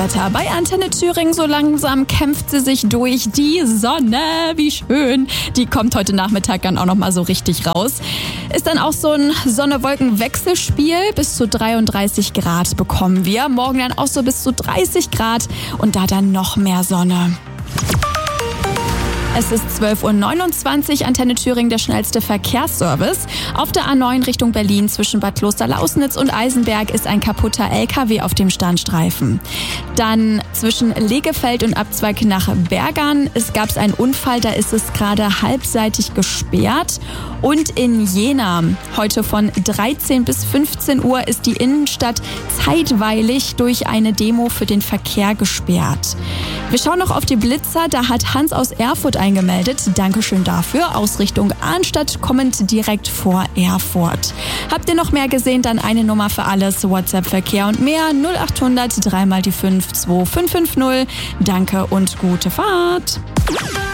Wetter bei Antenne Thüringen. So langsam kämpft sie sich durch die Sonne. Wie schön. Die kommt heute Nachmittag dann auch noch mal so richtig raus. Ist dann auch so ein Sonne-Wolken-Wechselspiel. Bis zu 33 Grad bekommen wir. Morgen dann auch so bis zu 30 Grad und da dann noch mehr Sonne. Es ist 12.29 Uhr, Antenne Thüringen, der schnellste Verkehrsservice. Auf der A9 Richtung Berlin zwischen Bad Klosterlausnitz und Eisenberg ist ein kaputter LKW auf dem Standstreifen. Dann zwischen Legefeld und Abzweig nach Bergern gab es einen Unfall, da ist es gerade halbseitig gesperrt. Und in Jena, heute von 13 bis 15 Uhr, ist die Innenstadt zeitweilig durch eine Demo für den Verkehr gesperrt. Wir schauen noch auf die Blitzer, da hat Hans aus Erfurt eingemeldet. Dankeschön dafür. Ausrichtung Arnstadt kommend direkt vor Erfurt. Habt ihr noch mehr gesehen? Dann eine Nummer für alles. WhatsApp, Verkehr und mehr. 0800 3 mal die 5 2550. Danke und gute Fahrt.